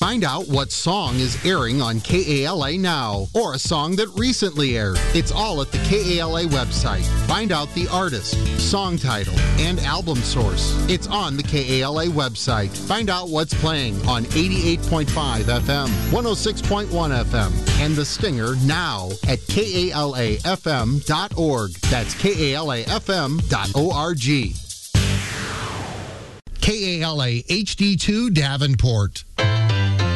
Find out what song is airing on KALA now, or a song that recently aired. It's all at the KALA website. Find out the artist, song title, and album source. It's on the KALA website. Find out what's playing on 88.5 FM, 106.1 FM, and The Stinger now at KALAFM.org. That's KALAFM.org. KALA HD2 Davenport.